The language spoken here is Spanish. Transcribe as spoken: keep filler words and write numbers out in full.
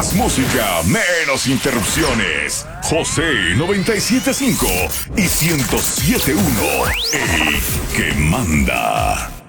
Más música, menos interrupciones. José noventa y siete punto cinco y ciento siete punto uno. El que manda.